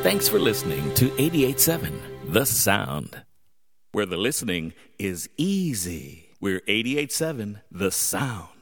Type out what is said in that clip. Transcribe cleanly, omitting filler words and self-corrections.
Thanks for listening to 88.7 The Sound, where the listening is easy. We're 88.7 The Sound.